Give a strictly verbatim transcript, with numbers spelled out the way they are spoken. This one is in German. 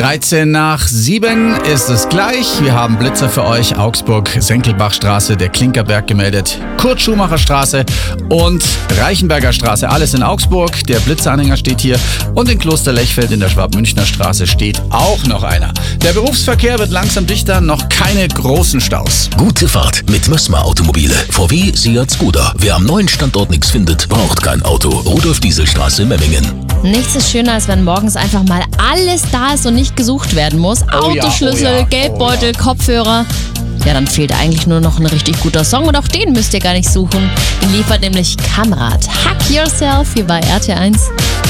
dreizehn nach sieben ist es gleich. Wir haben Blitzer für euch. Augsburg, Senkelbachstraße, der Klinkerberg gemeldet, Kurt-Schumacher-Straße und Reichenberger Straße. Alles in Augsburg. Der Blitzeranhänger steht hier. Und in Kloster-Lechfeld in der Schwab-Münchner Straße steht auch noch einer. Der Berufsverkehr wird langsam dichter. Noch keine großen Staus. Gute Fahrt mit Mössmer Automobile. V W, Seat, Skoda. Wer am neuen Standort nichts findet, braucht kein Auto. Rudolf-Diesel-Straße, Memmingen. Nichts ist schöner, als wenn morgens einfach mal alles da ist und nicht gesucht werden muss. Oh ja, Autoschlüssel, oh ja, Geldbeutel, oh ja. Kopfhörer. Ja, dann fehlt eigentlich nur noch ein richtig guter Song und auch den müsst ihr gar nicht suchen. Den liefert nämlich Kamrat. Hack Yourself hier bei R T eins.